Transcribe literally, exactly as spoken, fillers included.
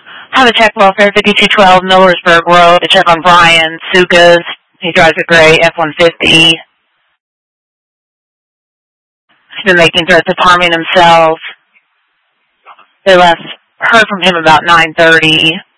Have a check welfare, fifty-two twelve Millersburg Road, to check on Brian Sukas. He drives a gray F one fifty. He's been making threats of harming himself. They last heard from him about nine thirty.